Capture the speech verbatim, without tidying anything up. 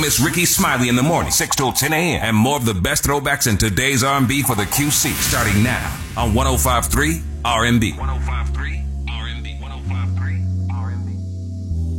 miss Ricky Smiley in the morning, six till ten a.m. And more of the best throwbacks in today's R and B for the Q C, starting now on one oh five point three R and B.